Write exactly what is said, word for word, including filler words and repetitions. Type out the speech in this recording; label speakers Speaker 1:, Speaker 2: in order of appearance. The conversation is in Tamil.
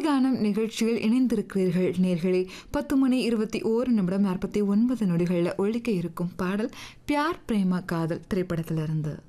Speaker 1: திரைகானம் நிகழ்ச்சியில் இணைந்திருக்கிறீர்கள் நேர்களே. பத்து மணி இருபத்தி ஓரு நிமிடம் நாற்பத்தி ஒன்பது நொடிகளில் ஒழிக்க இருக்கும் பாடல் பியார் பிரேம காதல் திரைப்படத்திலிருந்து.